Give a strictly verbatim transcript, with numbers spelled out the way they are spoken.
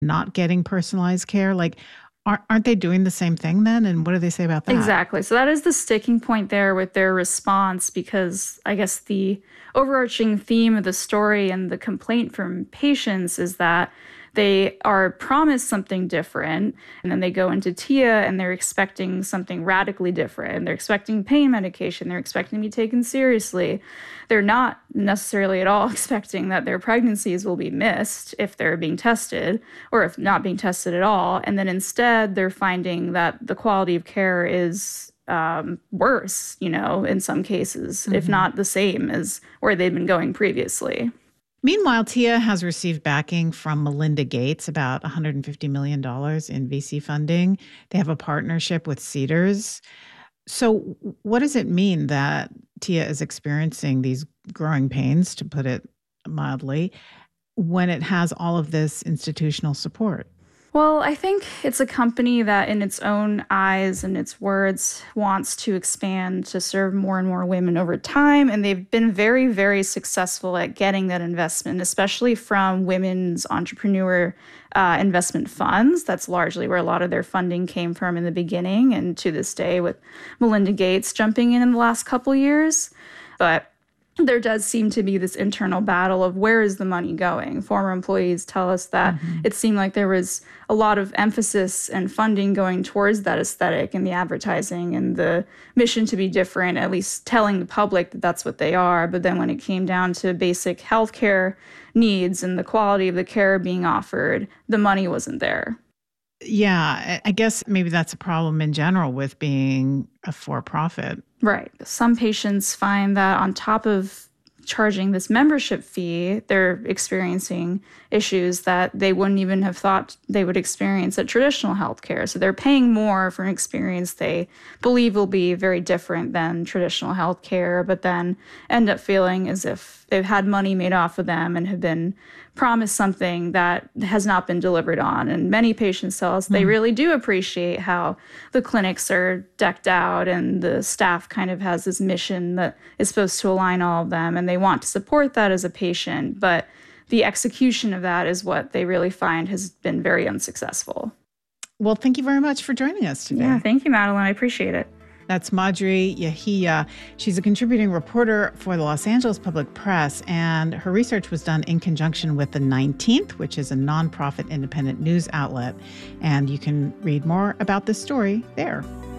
not getting personalized care? Like, aren't aren't they doing the same thing then? And what do they say about that? Exactly. So that is the sticking point there with their response, because I guess the overarching theme of the story and the complaint from patients is that they are promised something different, and then they go into T I A and they're expecting something radically different. They're expecting pain medication. They're expecting to be taken seriously. They're not necessarily at all expecting that their pregnancies will be missed if they're being tested, or if not being tested at all. And then instead, they're finding that the quality of care is um, worse, you know, in some cases, mm-hmm. if not the same as where they've been going previously. Meanwhile, T I A has received backing from Melinda Gates, about one hundred fifty million dollars in V C funding. They have a partnership with Cedars. So what does it mean that T I A is experiencing these growing pains, to put it mildly, when it has all of this institutional support? Well, I think it's a company that in its own eyes and its words wants to expand to serve more and more women over time. And they've been very, very successful at getting that investment, especially from women's entrepreneur uh, investment funds. That's largely where a lot of their funding came from in the beginning, and to this day with Melinda Gates jumping in in the last couple years. But there does seem to be this internal battle of where is the money going. Former employees tell us that mm-hmm. it seemed like there was a lot of emphasis and funding going towards that aesthetic and the advertising and the mission to be different, at least telling the public that that's what they are. But then when it came down to basic healthcare needs and the quality of the care being offered, the money wasn't there. Yeah, I guess maybe that's a problem in general with being a for-profit. Right. Some patients find that on top of charging this membership fee, they're experiencing issues that they wouldn't even have thought they would experience at traditional healthcare. So they're paying more for an experience they believe will be very different than traditional healthcare, but then end up feeling as if they've had money made off of them and have been promised something that has not been delivered on. And many patients tell us mm. they really do appreciate how the clinics are decked out and the staff kind of has this mission that is supposed to align all of them, and they want to support that as a patient. But the execution of that is what they really find has been very unsuccessful. Well, thank you very much for joining us today. Yeah, thank you, Madeline. I appreciate it. That's Madhuri Yahia. She's a contributing reporter for the Los Angeles Public Press, and her research was done in conjunction with The nineteenth, which is a nonprofit independent news outlet. And you can read more about this story there.